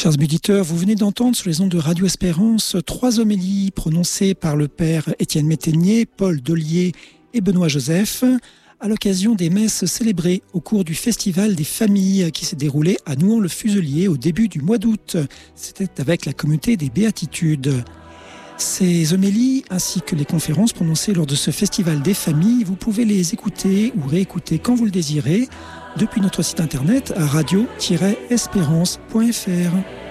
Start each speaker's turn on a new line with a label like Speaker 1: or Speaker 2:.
Speaker 1: Chers auditeurs, vous venez d'entendre sur les ondes de Radio Espérance 3 homélies prononcées par le père Étienne Métainier, Paul Dollier et Benoît Joseph à l'occasion des messes célébrées au cours du Festival des familles qui s'est déroulé à Nouan-le-Fuselier au début du mois d'août. C'était avec la communauté des Béatitudes. Ces homélies ainsi que les conférences prononcées lors de ce Festival des familles, vous pouvez les écouter ou réécouter quand vous le désirez depuis notre site internet à radio-espérance.fr.